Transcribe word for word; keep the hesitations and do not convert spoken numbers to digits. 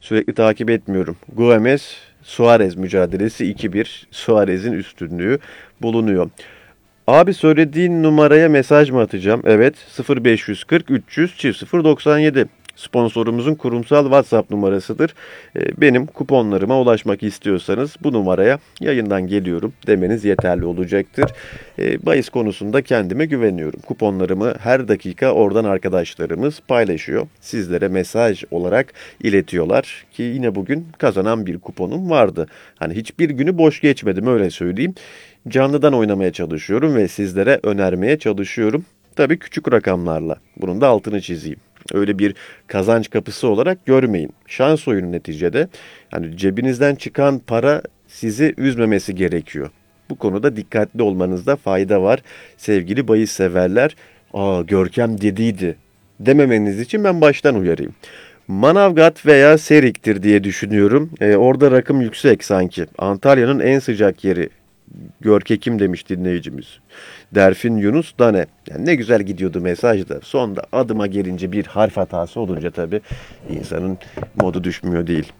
Sürekli takip etmiyorum. Gomez Suarez mücadelesi iki bir. Suarez'in üstünlüğü bulunuyor. Abi söylediğin numaraya mesaj mı atacağım? Evet, sıfır beş kırk üç yüz sıfır doksan yedi. Sponsorumuzun kurumsal WhatsApp numarasıdır. Ee, Benim kuponlarıma ulaşmak istiyorsanız bu numaraya yayından geliyorum demeniz yeterli olacaktır. Ee, Bahis konusunda kendime güveniyorum. Kuponlarımı her dakika oradan arkadaşlarımız paylaşıyor. Sizlere mesaj olarak iletiyorlar ki yine bugün kazanan bir kuponum vardı. Hani hiçbir günü boş geçmedim öyle söyleyeyim. Canlıdan oynamaya çalışıyorum ve sizlere önermeye çalışıyorum. Tabii küçük rakamlarla. Bunun da altını çizeyim. Öyle bir kazanç kapısı olarak görmeyin. Şans oyunu neticede. Hani cebinizden çıkan para sizi üzmemesi gerekiyor. Bu konuda dikkatli olmanızda fayda var. Sevgili bahis severler, aa Görkem dediydi dememeniz için ben baştan uyarayım. Manavgat veya Serik'tir diye düşünüyorum. Ee, orada rakım yüksek sanki. Antalya'nın en sıcak yeri. Görkekim demiş dinleyicimiz. Derfin Yunus Dane. Yani ne güzel gidiyordu mesaj da. Sonda adıma gelince bir harf hatası olunca tabii insanın modu düşmüyor değil.